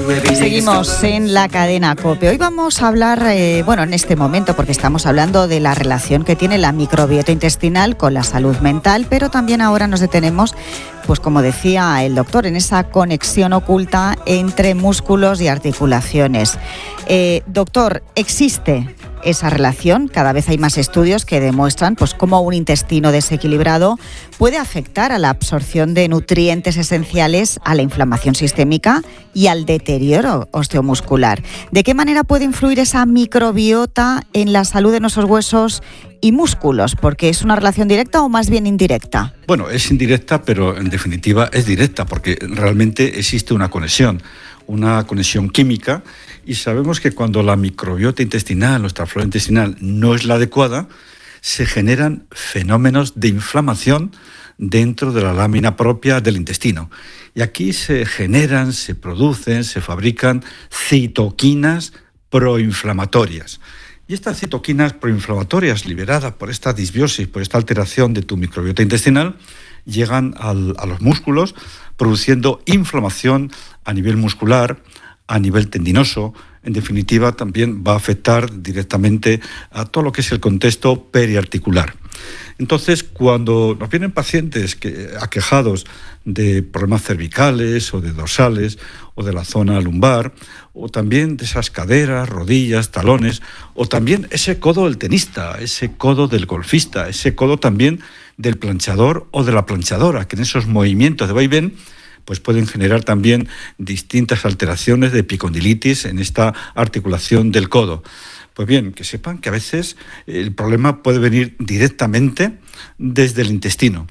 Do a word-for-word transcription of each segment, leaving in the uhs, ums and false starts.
Seguimos en la cadena COPE. Hoy vamos a hablar, eh, bueno, en este momento, porque estamos hablando de la relación que tiene la microbiota intestinal con la salud mental, pero también ahora nos detenemos, pues como decía el doctor, en esa conexión oculta entre músculos y articulaciones. Eh, doctor, ¿existe esa relación? Cada vez hay más estudios que demuestran pues, cómo un intestino desequilibrado puede afectar a la absorción de nutrientes esenciales, a la inflamación sistémica y al deterioro osteomuscular. ¿De qué manera puede influir esa microbiota en la salud de nuestros huesos y músculos? Porque es una relación directa o más bien indirecta. Bueno, es indirecta, pero en definitiva es directa, porque realmente existe una conexión, una conexión química, y sabemos que cuando la microbiota intestinal, nuestra flora intestinal, no es la adecuada, se generan fenómenos de inflamación dentro de la lámina propia del intestino. Y aquí se generan, se producen, se fabrican citoquinas proinflamatorias. Y estas citoquinas proinflamatorias liberadas por esta disbiosis, por esta alteración de tu microbiota intestinal, llegan al, a los músculos, produciendo inflamación a nivel muscular, a nivel tendinoso. En definitiva, también va a afectar directamente a todo lo que es el contexto periarticular. Entonces, cuando nos vienen pacientes que, aquejados de problemas cervicales o de dorsales o de la zona lumbar, o también de esas caderas, rodillas, talones, o también ese codo del tenista, ese codo del golfista, ese codo también del planchador o de la planchadora, que en esos movimientos de vaivén pues pueden generar también distintas alteraciones de epicondilitis en esta articulación del codo. Pues bien, que sepan que a veces el problema puede venir directamente desde el intestino.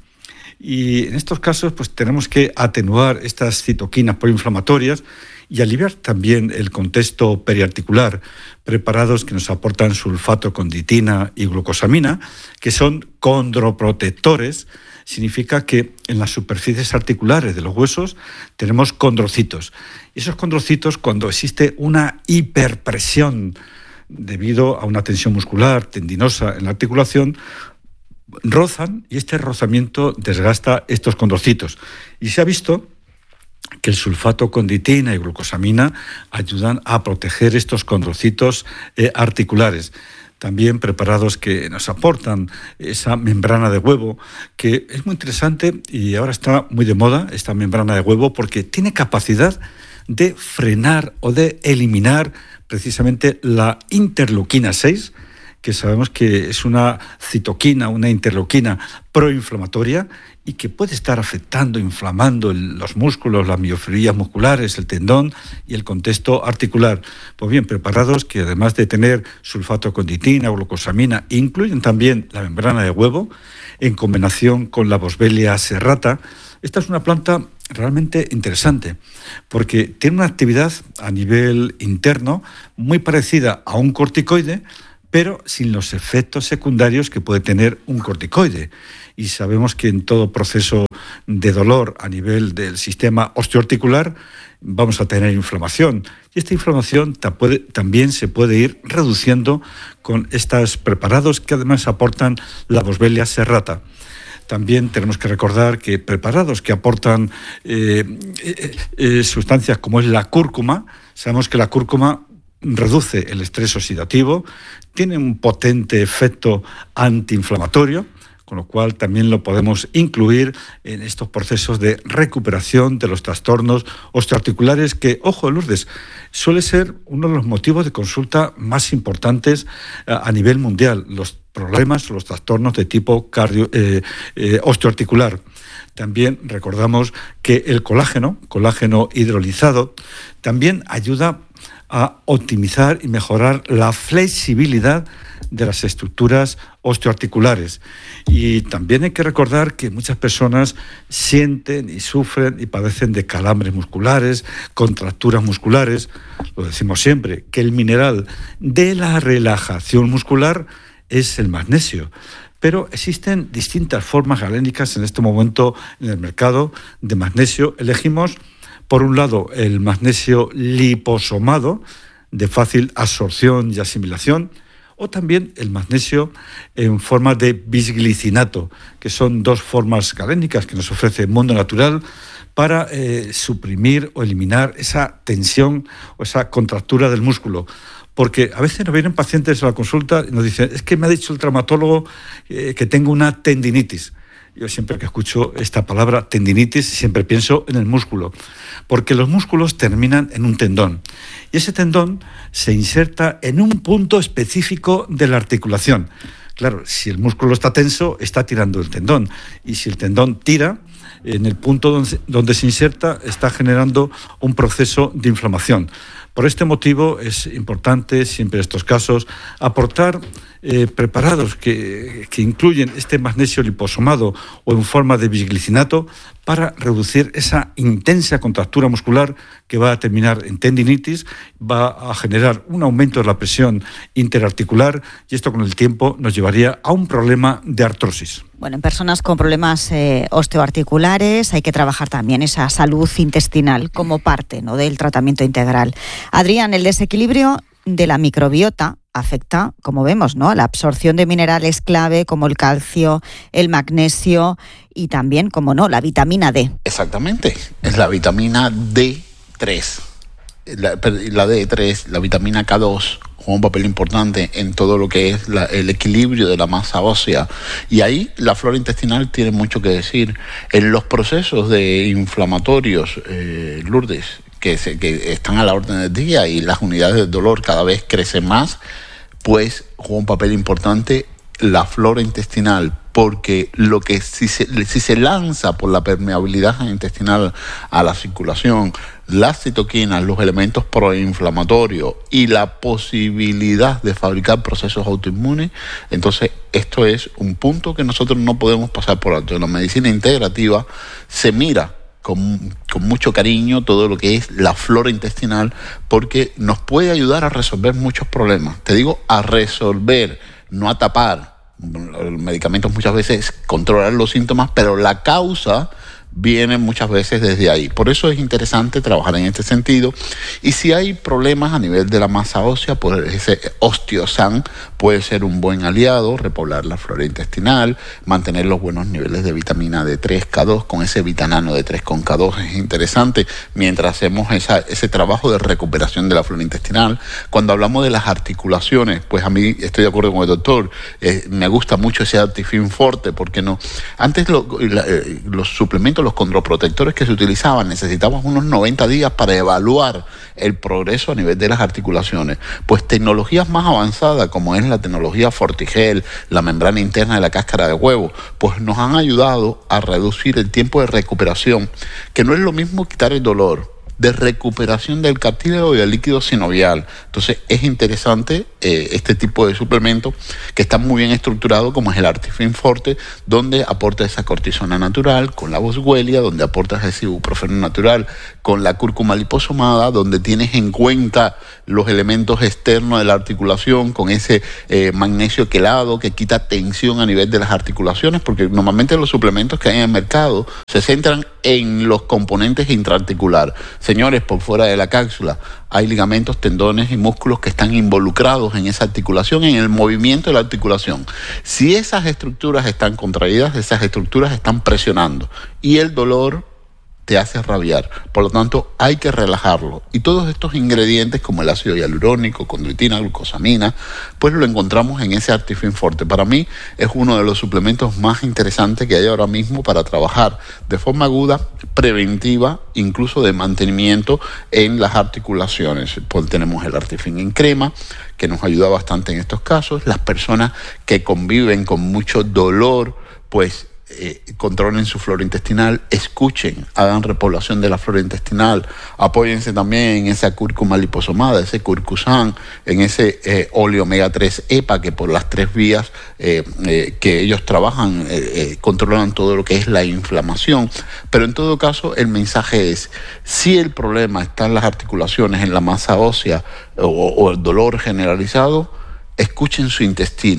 Y en estos casos pues tenemos que atenuar estas citoquinas proinflamatorias y aliviar también el contexto periarticular, preparados que nos aportan sulfato, conditina y glucosamina, que son condroprotectores. Significa que en las superficies articulares de los huesos tenemos condrocitos. Y esos condrocitos, cuando existe una hiperpresión debido a una tensión muscular tendinosa en la articulación, rozan y este rozamiento desgasta estos condrocitos. Y se ha visto que el sulfato, conditina y glucosamina ayudan a proteger estos condrocitos eh, articulares. También preparados que nos aportan esa membrana de huevo, que es muy interesante y ahora está muy de moda esta membrana de huevo porque tiene capacidad de frenar o de eliminar precisamente la interleuquina seis, que sabemos que es una citoquina, una interleuquina proinflamatoria y que puede estar afectando, inflamando el, los músculos, las miofibrillas musculares, el tendón y el contexto articular. Pues bien, preparados que además de tener sulfato, conditina, glucosamina, incluyen también la membrana de huevo en combinación con la Boswellia serrata. Esta es una planta realmente interesante porque tiene una actividad a nivel interno muy parecida a un corticoide, pero sin los efectos secundarios que puede tener un corticoide. Y sabemos que en todo proceso de dolor a nivel del sistema osteoarticular vamos a tener inflamación. Y esta inflamación puede, también se puede ir reduciendo con estos preparados que además aportan la Boswellia serrata. También tenemos que recordar que preparados que aportan eh, eh, eh, sustancias como es la cúrcuma, sabemos que la cúrcuma reduce el estrés oxidativo, tiene un potente efecto antiinflamatorio, con lo cual también lo podemos incluir en estos procesos de recuperación de los trastornos osteoarticulares que, ojo, Lourdes, suele ser uno de los motivos de consulta más importantes a nivel mundial, los problemas, los trastornos de tipo cardio, eh, eh, osteoarticular. También recordamos que el colágeno, colágeno hidrolizado, también ayuda a optimizar y mejorar la flexibilidad de las estructuras osteoarticulares. Y también hay que recordar que muchas personas sienten y sufren y padecen de calambres musculares, contracturas musculares. Lo decimos siempre, que el mineral de la relajación muscular es el magnesio. Pero existen distintas formas galénicas en este momento en el mercado de magnesio. Elegimos, por un lado, el magnesio liposomado, de fácil absorción y asimilación, o también el magnesio en forma de bisglicinato, que son dos formas galénicas que nos ofrece el mundo natural para eh, suprimir o eliminar esa tensión o esa contractura del músculo. Porque a veces nos vienen pacientes a la consulta y nos dicen, es que me ha dicho el traumatólogo eh, que tengo una tendinitis. Yo siempre que escucho esta palabra tendinitis siempre pienso en el músculo, porque los músculos terminan en un tendón y ese tendón se inserta en un punto específico de la articulación. Claro, si el músculo está tenso, está tirando el tendón, y si el tendón tira, en el punto donde, donde se inserta está generando un proceso de inflamación. Por este motivo es importante siempre en estos casos aportar eh, preparados que, que incluyen este magnesio liposomado o en forma de bisglicinato para reducir esa intensa contractura muscular que va a terminar en tendinitis, va a generar un aumento de la presión interarticular y esto con el tiempo nos llevaría a un problema de artrosis. Bueno, en personas con problemas eh, osteoarticulares hay que trabajar también esa salud intestinal como parte, ¿no?, del tratamiento integral. Adrián, el desequilibrio de la microbiota afecta, como vemos, ¿no?, a la absorción de minerales clave como el calcio, el magnesio y también, como no, la vitamina D. Exactamente, es la vitamina D tres. La, la D tres, la vitamina K dos, juega un papel importante en todo lo que es la, el equilibrio de la masa ósea. Y ahí la flora intestinal tiene mucho que decir. En los procesos de inflamatorios, eh, Lourdes, que, se, que están a la orden del día y las unidades de dolor cada vez crecen más, pues juega un papel importante la flora intestinal, porque lo que si se, si se lanza por la permeabilidad intestinal a la circulación, las citoquinas, los elementos proinflamatorios y la posibilidad de fabricar procesos autoinmunes, entonces esto es un punto que nosotros no podemos pasar por alto. En la medicina integrativa se mira con, con mucho cariño todo lo que es la flora intestinal, porque nos puede ayudar a resolver muchos problemas. Te digo, a resolver, no a tapar. Los medicamentos muchas veces controlan los síntomas, pero la causa viene muchas veces desde ahí. Por eso es interesante trabajar en este sentido. Y si hay problemas a nivel de la masa ósea, pues ese Osteosan puede ser un buen aliado, repoblar la flora intestinal, mantener los buenos niveles de vitamina D tres, K dos, con ese vitanano D tres con K dos es interesante, mientras hacemos esa, ese trabajo de recuperación de la flora intestinal. Cuando hablamos de las articulaciones, pues a mí estoy de acuerdo con el doctor, eh, me gusta mucho ese Artifin Forte, porque no, antes lo, la, eh, los suplementos, los condroprotectores que se utilizaban, necesitaban unos noventa días para evaluar el progreso a nivel de las articulaciones. Pues tecnologías más avanzadas, como es la tecnología Fortigel, la membrana interna de la cáscara de huevo, pues nos han ayudado a reducir el tiempo de recuperación, que no es lo mismo quitar el dolor, de recuperación del cartílago y del líquido sinovial. Entonces es interesante eh, este tipo de suplemento que está muy bien estructurado, como es el Artifin Forte, donde aporta esa cortisona natural, con la boswellia, donde aportas ese ibuprofeno natural, con la cúrcuma liposomada, donde tienes en cuenta los elementos externos de la articulación, con ese eh, magnesio quelado que quita tensión a nivel de las articulaciones, porque normalmente los suplementos que hay en el mercado se centran en los componentes intraarticular. Señores, por fuera de la cápsula hay ligamentos, tendones y músculos que están involucrados en esa articulación, en el movimiento de la articulación. Si esas estructuras están contraídas, esas estructuras están presionando y el dolor te hace rabiar. Por lo tanto, hay que relajarlo. Y todos estos ingredientes, como el ácido hialurónico, condroitina, glucosamina, pues lo encontramos en ese Artifin Forte. Para mí es uno de los suplementos más interesantes que hay ahora mismo para trabajar de forma aguda, preventiva, incluso de mantenimiento en las articulaciones. Pues tenemos el Artifin en crema, que nos ayuda bastante en estos casos. Las personas que conviven con mucho dolor, pues Eh, controlen su flora intestinal, escuchen, hagan repoblación de la flora intestinal, apóyense también en esa cúrcuma liposomada, ese curcusan, en ese eh, óleo omega tres EPA, que por las tres vías eh, eh, que ellos trabajan eh, eh, controlan todo lo que es la inflamación. Pero en todo caso el mensaje es, si el problema está en las articulaciones, en la masa ósea o, o el dolor generalizado, escuchen su intestino.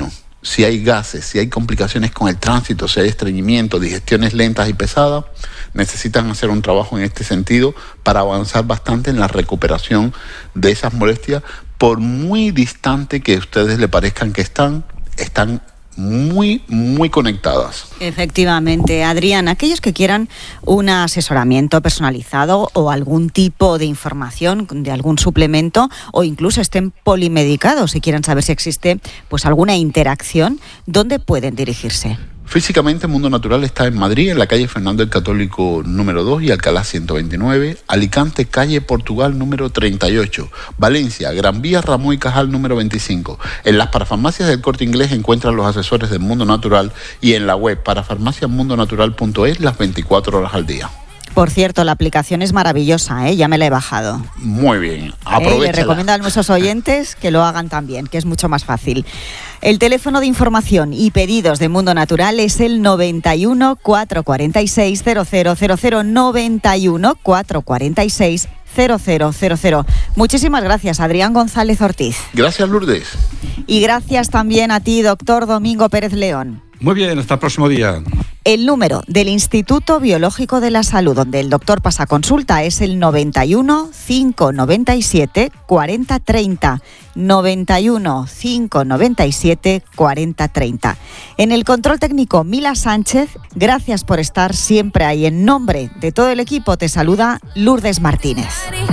si hay gases, si hay complicaciones con el tránsito, si hay estreñimiento, digestiones lentas y pesadas, necesitan hacer un trabajo en este sentido para avanzar bastante en la recuperación de esas molestias. Por muy distante que a ustedes le parezcan que están, están muy, muy conectadas. Efectivamente, Adrián, aquellos que quieran un asesoramiento personalizado o algún tipo de información de algún suplemento, o incluso estén polimedicados y quieran saber si existe pues alguna interacción, ¿dónde pueden dirigirse? Físicamente, Mundo Natural está en Madrid, en la calle Fernando el Católico número dos y Alcalá ciento veintinueve, Alicante, calle Portugal número treinta y ocho, Valencia, Gran Vía Ramón y Cajal número veinticinco. En las parafarmacias del Corte Inglés encuentran los asesores del Mundo Natural y en la web parafarmacias mundo natural punto es las veinticuatro horas al día. Por cierto, la aplicación es maravillosa, ¿eh? Ya me la he bajado. Muy bien, aprovéchala. ¿Eh? Le recomiendo a nuestros oyentes que lo hagan también, que es mucho más fácil. El teléfono de información y pedidos de Mundo Natural es el noventa y uno, cuatrocientos cuarenta y seis, cero cero cero cero, noventa y uno, cuatrocientos cuarenta y seis, cero cero cero cero. Muchísimas gracias, Adrián González Ortiz. Gracias, Lourdes. Y gracias también a ti, doctor Domingo Pérez León. Muy bien, hasta el próximo día. El número del Instituto Biológico de la Salud, donde el doctor pasa consulta, es el noventa y uno, cinco noventa y siete, cuarenta treinta. noventa y uno, cinco noventa y siete, cuarenta treinta. En el control técnico, Mila Sánchez, gracias por estar siempre ahí. En nombre de todo el equipo te saluda Lourdes Martínez.